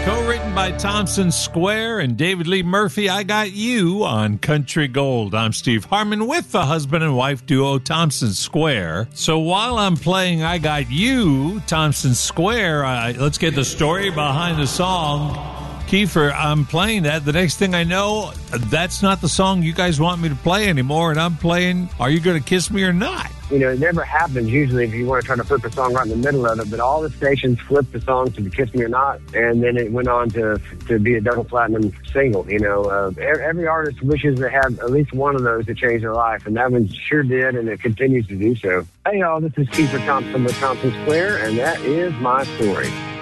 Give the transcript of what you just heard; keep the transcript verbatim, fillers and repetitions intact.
Co-written by Thompson Square and David Lee Murphy, I Got You on Country Gold. I'm Steve Harmon with the husband and wife duo Thompson Square. So while I'm playing I Got You, Thompson Square, uh, let's get the story behind the song. Kiefer, I'm playing that. The next thing I know, that's not the song you guys want me to play anymore, and I'm playing Are You Gonna Kiss Me or Not? You know, it never happens usually if you want to try to flip a song right in the middle of it, but all the stations flipped the song to the Kiss Me or Not, and then it went on to to be a double platinum single. You know, uh, every artist wishes they had at least one of those to change their life, and that one sure did, and it continues to do so. Hey, y'all, this is Kiefer Thompson with Thompson Square, and that is my story.